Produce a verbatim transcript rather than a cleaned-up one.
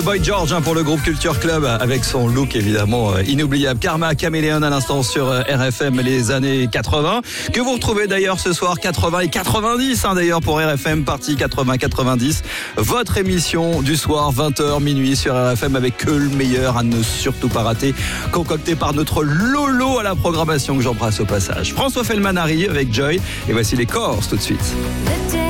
Boy George hein, pour le groupe Culture Club avec son look évidemment euh, inoubliable. Karma Caméléon à l'instant sur euh, R F M les années quatre-vingts que vous retrouvez d'ailleurs ce soir quatre-vingts et quatre-vingt-dix hein, d'ailleurs pour R F M partie quatre-vingts quatre-vingt-dix. Votre émission du soir vingt heures minuit sur R F M avec que le meilleur à ne surtout pas rater concocté par notre Lolo à la programmation que j'embrasse au passage. François Fellman arrive avec Joy et voici les Corses tout de suite.